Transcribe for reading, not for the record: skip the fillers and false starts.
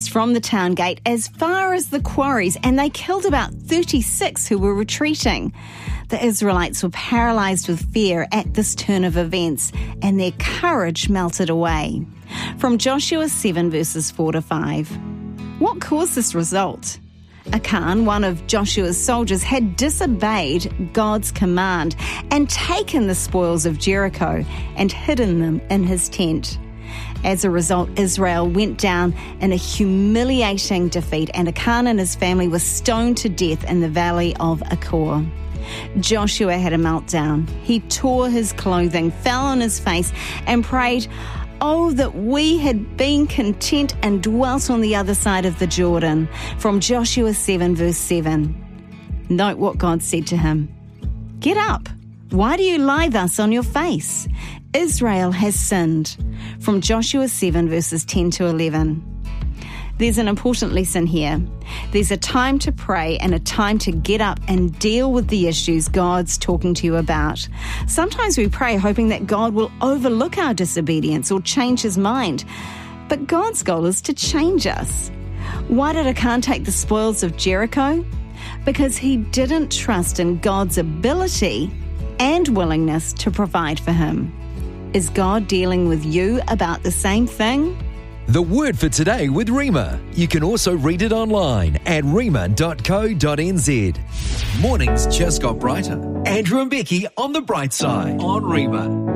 marched from the town gate as far as the quarries, and they killed about 36 who were retreating. The Israelites were paralyzed with fear at this turn of events, and their courage melted away. From Joshua 7 verses 4 to 5. What caused this result? Achan, one of Joshua's soldiers, had disobeyed God's command and taken the spoils of Jericho and hidden them in his tent. As a result, Israel went down in a humiliating defeat, and Achan and his family were stoned to death in the valley of Achor. Joshua had a meltdown. He tore his clothing, fell on his face, and prayed, "Oh, that we had been content and dwelt on the other side of the Jordan." From Joshua 7 verse 7. Note what God said to him. "Get up. Why do you lie thus on your face? Israel has sinned." From Joshua 7 verses 10 to 11. There's an important lesson here. There's a time to pray and a time to get up and deal with the issues God's talking to you about. Sometimes we pray hoping that God will overlook our disobedience or change his mind. But God's goal is to change us. Why did Achan take the spoils of Jericho? Because he didn't trust in God's ability and willingness to provide for him. Is God dealing with you about the same thing? The Word for Today with Rhema. You can also read it online at rhema.co.nz. Mornings just got brighter. Andrew and Becky on the bright side on Rhema.